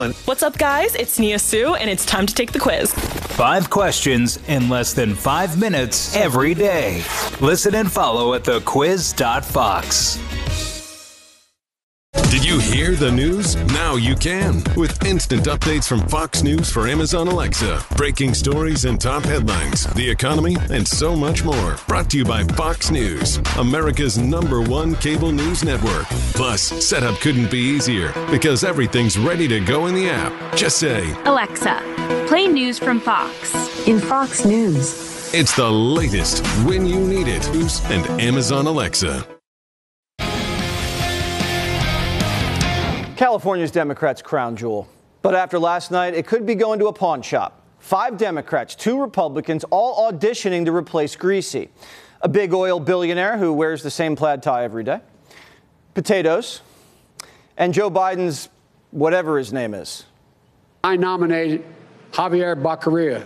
What's up, guys? It's Nia Sue, and it's time to take the quiz. 5 questions in less than 5 minutes every day. Listen and follow at thequiz.fox. Did you hear the news? Now you can. With instant updates from Fox News for Amazon Alexa. Breaking stories and top headlines, the economy, and so much more. Brought to you by Fox News, America's #1 cable news network. Plus, setup couldn't be easier because everything's ready to go in the app. Just say, Alexa, play news from Fox. In Fox News. It's the latest when you need it. News and Amazon Alexa. California's Democrats' crown jewel. But after last night, it could be going to a pawn shop. 5 Democrats, 2 Republicans, all auditioning to replace Greasy, a big oil billionaire who wears the same plaid tie every day, potatoes, and Joe Biden's whatever his name is. I nominated Javier Baccaria.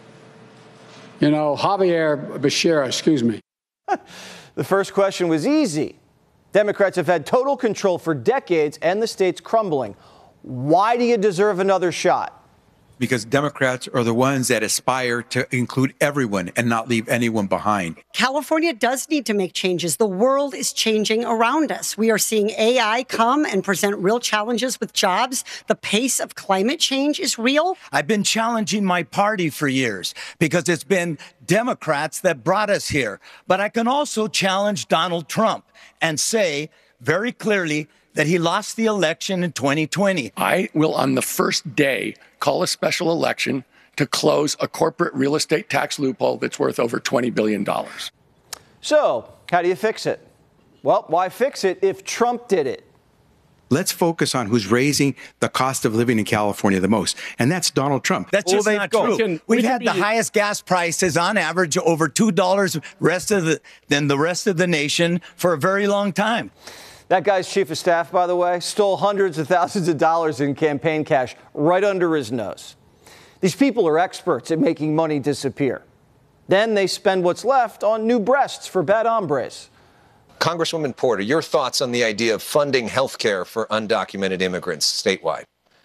Javier Becerra, excuse me. The first question was easy. Democrats have had total control for decades, and the state's crumbling. Why do you deserve another shot? Because Democrats are the ones that aspire to include everyone and not leave anyone behind. California does need to make changes. The world is changing around us. We are seeing AI come and present real challenges with jobs. The pace of climate change is real. I've been challenging my party for years because it's been Democrats that brought us here. But I can also challenge Donald Trump and say very clearly that he lost the election in 2020. I will, on the first day, call a special election to close a corporate real estate tax loophole that's worth over $20 billion. So, how do you fix it? Well, why fix it if Trump did it? Let's focus on who's raising the cost of living in California the most, and that's Donald Trump. That's just not true. We've had the highest gas prices on average, over $2 than the rest of the nation for a very long time. That guy's chief of staff, by the way, stole hundreds of thousands of dollars in campaign cash right under his nose. These people are experts at making money disappear. Then they spend what's left on new breasts for bad hombres. Congresswoman Porter, your thoughts on the idea of funding health care for undocumented immigrants statewide?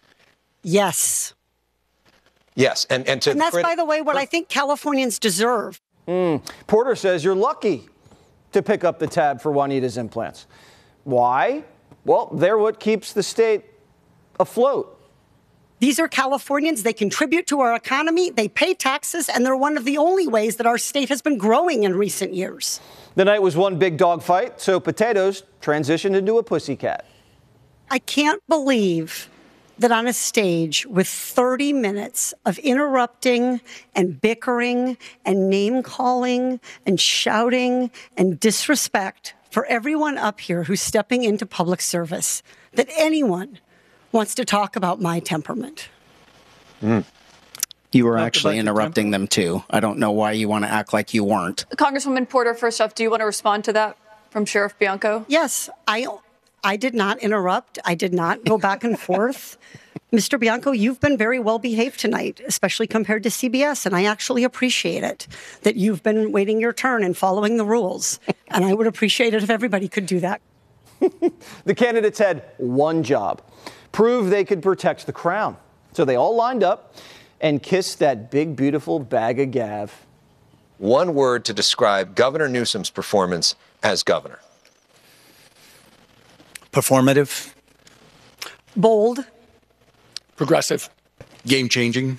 Yes. Yes. And that's, by the way, what I think Californians deserve. Porter says you're lucky to pick up the tab for Juanita's implants. Why? Well, they're what keeps the state afloat. These are Californians. They contribute to our economy. They pay taxes, and they're one of the only ways that our state has been growing in recent years. The night was one big dog fight, so potatoes transitioned into a pussycat. I can't believe that on a stage with 30 minutes of interrupting and bickering and name-calling and shouting and disrespect for everyone up here who's stepping into public service, that anyone wants to talk about my temperament. You were actually interrupting them, too. I don't know why you want to act like you weren't. Congresswoman Porter, first off, do you want to respond to that from Sheriff Bianco? Yes, I did not interrupt. I did not go back and forth. Mr. Bianco, you've been very well behaved tonight, especially compared to CBS, and I actually appreciate it that you've been waiting your turn and following the rules. And I would appreciate it if everybody could do that. The candidates had one job: prove they could protect the crown. So they all lined up and kissed that big, beautiful bag of gav. One word to describe Governor Newsom's performance as governor. Performative. Bold. Progressive. Game-changing.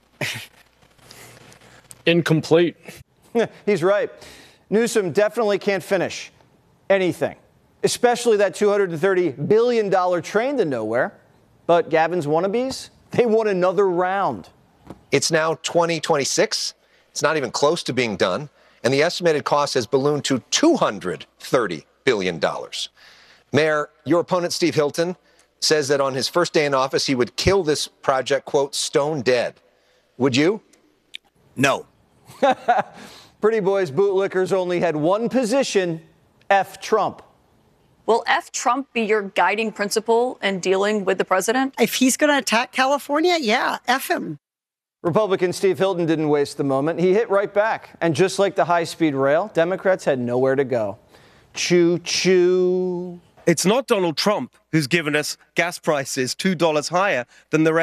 Incomplete. He's right. Newsom definitely can't finish anything, especially that $230 billion train to nowhere. But Gavin's wannabes, they want another round. It's now 2026. It's not even close to being done. And the estimated cost has ballooned to $230 billion. Mayor, your opponent, Steve Hilton, says that on his first day in office, he would kill this project, quote, stone dead. Would you? No. Pretty boys bootlickers only had one position: F Trump. Will F Trump be your guiding principle in dealing with the president? If he's going to attack California, yeah, F him. Republican Steve Hilton didn't waste the moment. He hit right back. And just like the high-speed rail, Democrats had nowhere to go. Choo-choo. It's not Donald Trump who's given us gas prices $2 higher than the rest.